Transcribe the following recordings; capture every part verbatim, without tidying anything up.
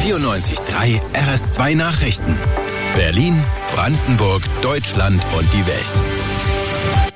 vierundneunzig Komma drei R S zwei Nachrichten. Berlin, Brandenburg, Deutschland und die Welt.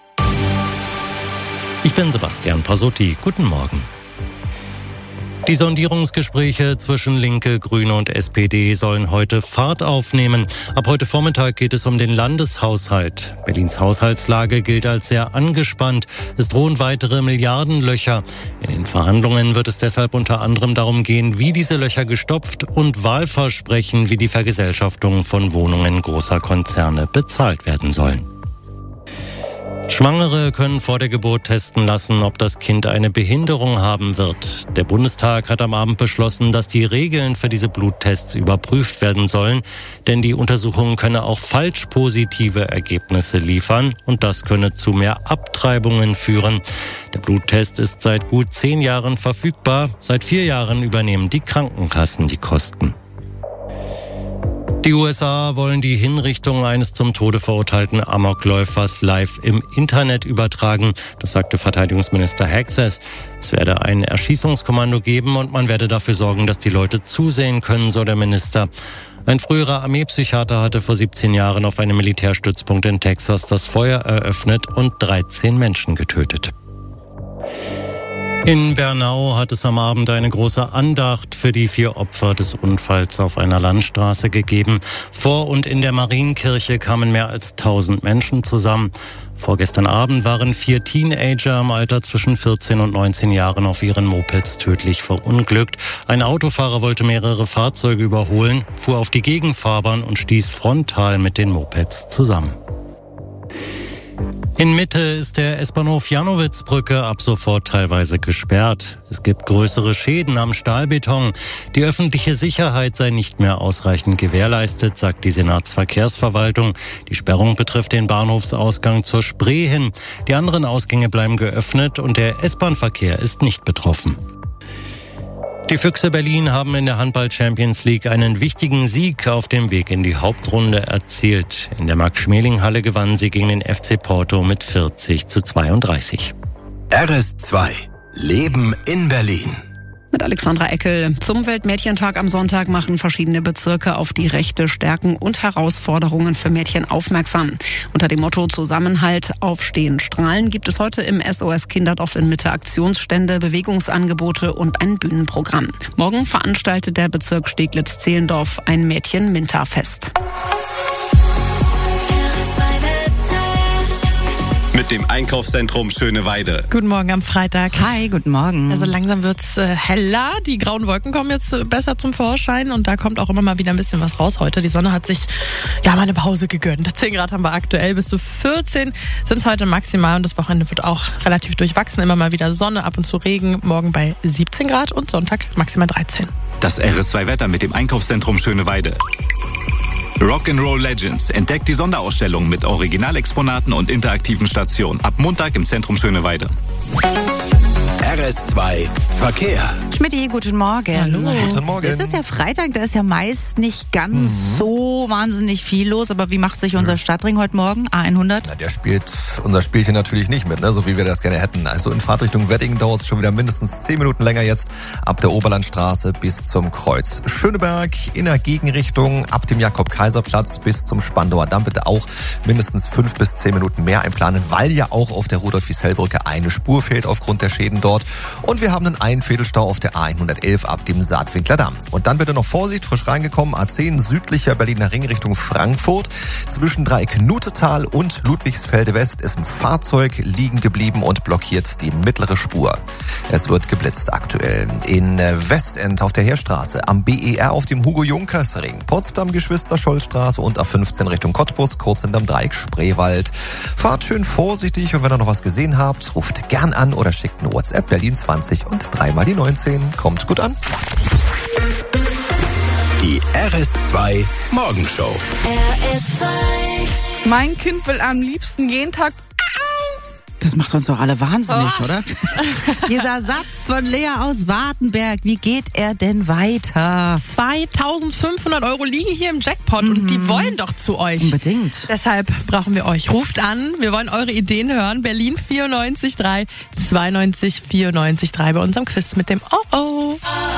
Ich bin Sebastian Pasotti. Guten Morgen. Die Sondierungsgespräche zwischen Linke, Grüne und S P D sollen heute Fahrt aufnehmen. Ab heute Vormittag geht es um den Landeshaushalt. Berlins Haushaltslage gilt als sehr angespannt. Es drohen weitere Milliardenlöcher. In den Verhandlungen wird es deshalb unter anderem darum gehen, wie diese Löcher gestopft und Wahlversprechen wie die Vergesellschaftung von Wohnungen großer Konzerne bezahlt werden sollen. Schwangere können vor der Geburt testen lassen, ob das Kind eine Behinderung haben wird. Der Bundestag hat am Abend beschlossen, dass die Regeln für diese Bluttests überprüft werden sollen, denn die Untersuchung könne auch falsch positive Ergebnisse liefern und das könne zu mehr Abtreibungen führen. Der Bluttest ist seit gut zehn Jahren verfügbar. Seit vier Jahren übernehmen die Krankenkassen die Kosten. Die U S A wollen die Hinrichtung eines zum Tode verurteilten Amokläufers live im Internet übertragen. Das sagte Verteidigungsminister Hegseth. Es werde ein Erschießungskommando geben und man werde dafür sorgen, dass die Leute zusehen können, so der Minister. Ein früherer Armeepsychiater hatte vor siebzehn Jahren auf einem Militärstützpunkt in Texas das Feuer eröffnet und dreizehn Menschen getötet. In Bernau hat es am Abend eine große Andacht für die vier Opfer des Unfalls auf einer Landstraße gegeben. Vor und in der Marienkirche kamen mehr als tausend Menschen zusammen. Vorgestern Abend waren vier Teenager im Alter zwischen vierzehn und neunzehn Jahren auf ihren Mopeds tödlich verunglückt. Ein Autofahrer wollte mehrere Fahrzeuge überholen, fuhr auf die Gegenfahrbahn und stieß frontal mit den Mopeds zusammen. In Mitte ist der S-Bahnhof Janowitz-Brücke ab sofort teilweise gesperrt. Es gibt größere Schäden am Stahlbeton. Die öffentliche Sicherheit sei nicht mehr ausreichend gewährleistet, sagt die Senatsverkehrsverwaltung. Die Sperrung betrifft den Bahnhofsausgang zur Spree hin. Die anderen Ausgänge bleiben geöffnet und der S-Bahn-Verkehr ist nicht betroffen. Die Füchse Berlin haben in der Handball-Champions League einen wichtigen Sieg auf dem Weg in die Hauptrunde erzielt. In der Max-Schmeling-Halle gewannen sie gegen den F C Porto mit vierzig zu zweiunddreißig. R S zwei. Leben in Berlin. Mit Alexandra Eckel. Zum Weltmädchentag am Sonntag machen verschiedene Bezirke auf die Rechte, Stärken und Herausforderungen für Mädchen aufmerksam. Unter dem Motto Zusammenhalt, Aufstehen, Strahlen gibt es heute im S O S Kinderdorf in Mitte Aktionsstände, Bewegungsangebote und ein Bühnenprogramm. Morgen veranstaltet der Bezirk Steglitz-Zehlendorf ein Mädchen-Minta-Fest. Mit dem Einkaufszentrum Schöneweide. Guten Morgen am Freitag. Hi, guten Morgen. Also langsam wird's äh, heller. Die grauen Wolken kommen jetzt äh, besser zum Vorschein und da kommt auch immer mal wieder ein bisschen was raus heute. Die Sonne hat sich ja mal eine Pause gegönnt. zehn Grad haben wir aktuell, bis zu vierzehn sind es heute maximal und das Wochenende wird auch relativ durchwachsen. Immer mal wieder Sonne, ab und zu Regen. Morgen bei siebzehn Grad und Sonntag maximal dreizehn. Das R S zwei Wetter mit dem Einkaufszentrum Schöneweide. Rock'n'Roll Legends entdeckt die Sonderausstellung mit Originalexponaten und interaktiven Stationen. Ab Montag im Zentrum Schöneweide. R S zwei Verkehr. Schmidti, guten Morgen. Hallo. Guten Morgen. Es ist ja Freitag, da ist ja meist nicht ganz mhm. so wahnsinnig viel los. Aber wie macht sich unser Stadtring heute Morgen? A hundert? Na, der spielt unser Spielchen natürlich nicht mit, ne? So wie wir das gerne hätten. Also in Fahrtrichtung Wedding dauert es schon wieder mindestens zehn Minuten länger jetzt. Ab der Oberlandstraße bis zum Kreuz Schöneberg. In der Gegenrichtung ab dem Jakob-Kaiser-Platz bis zum Spandauer Damm bitte auch mindestens fünf bis zehn Minuten mehr einplanen, weil ja auch auf der Rudolf-Wiesel-Brücke eine Spur fehlt aufgrund der Schäden dort. Und wir haben einen Einviertelstau auf der A hundertelf ab dem Saatwinkler Damm. Und dann bitte noch Vorsicht, frisch reingekommen, A zehn südlicher Berliner Ring Richtung Frankfurt. Zwischen Dreieck Nutetal und Ludwigsfelde West ist ein Fahrzeug liegen geblieben und blockiert die mittlere Spur. Es wird geblitzt aktuell. In Westend auf der Heerstraße, am B E R auf dem Hugo-Junkers-Ring, Potsdam Geschwister-Scholl-Straße und A fünfzehn Richtung Cottbus, kurz hinterm Dreieck Spreewald. Fahrt schön vorsichtig und wenn ihr noch was gesehen habt, ruft gern an oder schickt eine WhatsApp Berlin zwanzig und dreimal die neunzehn. Kommt gut an. Die R S zwei Morgenshow. R S zwei. Mein Kind will am liebsten jeden Tag. Das macht uns doch alle wahnsinnig, Oh. oder? Dieser Satz von Lea aus Wartenberg, wie geht er denn weiter? zweitausendfünfhundert Euro liegen hier im Jackpot mhm. und die wollen doch zu euch. Unbedingt. Deshalb brauchen wir euch. Ruft an, wir wollen eure Ideen hören. Berlin vierundneunzig drei, zweiundneunzig vierundneunzig drei bei unserem Quiz mit dem Oh Oh.